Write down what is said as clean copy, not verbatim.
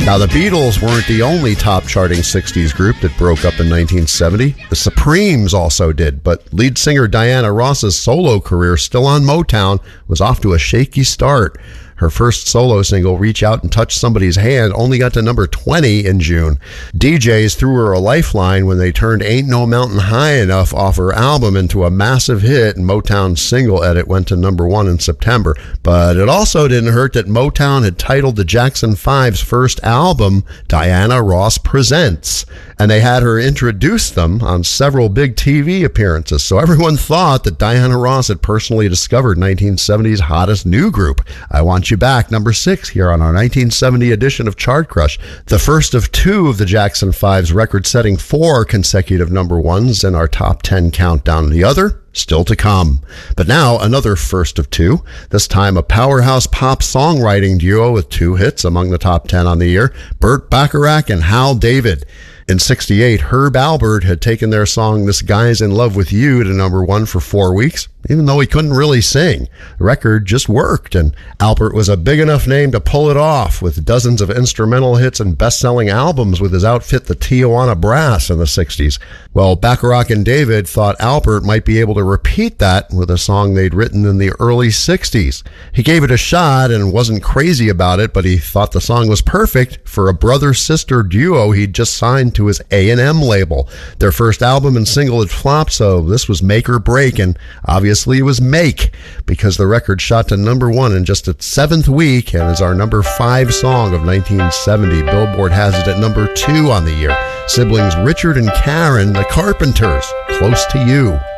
Now, the Beatles weren't the only top-charting 60s group that broke up in 1970. The Supremes also did, but lead singer Diana Ross's solo career, still on Motown, was off to a shaky start. Her first solo single, Reach Out and Touch Somebody's Hand, only got to number 20 in June. DJs threw her a lifeline when they turned Ain't No Mountain High Enough off her album into a massive hit, and Motown's single edit went to number 1 in September. But it also didn't hurt that Motown had titled the Jackson 5's first album, Diana Ross Presents, and they had her introduce them on several big TV appearances. So everyone thought that Diana Ross had personally discovered 1970's hottest new group. I Want You Back, number 6 here on our 1970 edition of Chart Crush. The first of 2 of the Jackson 5's record-setting 4 consecutive number 1s in our top 10 countdown. The other, still to come. But now, another first of 2, this time a powerhouse pop songwriting duo with 2 hits among the top 10 on the year, Burt Bacharach and Hal David. In '68, Herb Alpert had taken their song This Guy's in Love with You to number 1 for 4 weeks, even though he couldn't really sing. The record just worked, and Alpert was a big enough name to pull it off, with dozens of instrumental hits and best-selling albums with his outfit, the Tijuana Brass, in the '60s. Well, Bacharach and David thought Alpert might be able to repeat that with a song they'd written in the early '60s. He gave it a shot and wasn't crazy about it, but he thought the song was perfect for a brother-sister duo he'd just signed to his A&M label. Their first album and single had flopped, so this was make or break, and obviously it was make, because the record shot to number 1 in just its 7th week and is our number 5 song of 1970. Billboard has it at number 2 on the year. Siblings Richard and Karen, the Carpenters, Close to You.